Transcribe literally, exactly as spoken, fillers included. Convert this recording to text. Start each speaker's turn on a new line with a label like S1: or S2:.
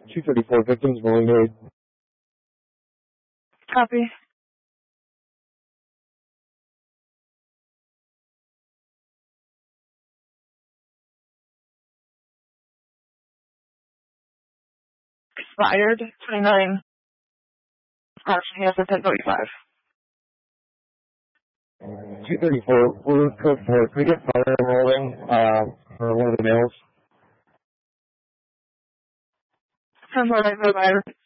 S1: two thirty-four victims rolling aid.
S2: Copy. Expired twenty-nine. Action has a ten forty-five.
S1: two thirty-four, we're code four. Can we get fire rolling uh, for one of the males?
S2: ten forty-five.